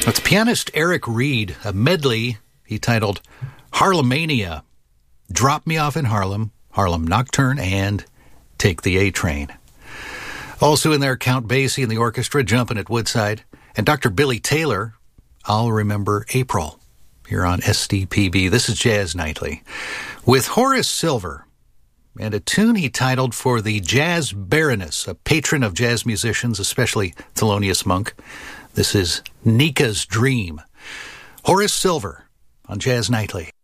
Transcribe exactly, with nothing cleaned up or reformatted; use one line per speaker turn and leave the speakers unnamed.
That's pianist Eric Reed, a medley he titled Harlemania, Drop Me Off in Harlem, Harlem Nocturne, and Take the A-Train. Also in there, Count Basie and the orchestra jumping at Woodside, and Doctor Billy Taylor, I'll Remember April, here on S D P B. This is Jazz Nightly, with Horace Silver, and a tune he titled for the Jazz Baroness, a patron of jazz musicians, especially Thelonious Monk. This is Nika's Dream. Horace Silver on Jazz Nightly.